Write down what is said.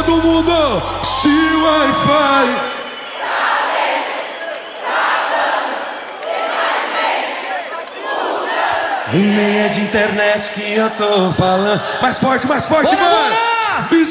todo mundo. Se Wi-Fi. E nem é de internet que eu tô falando. Mais forte, mano.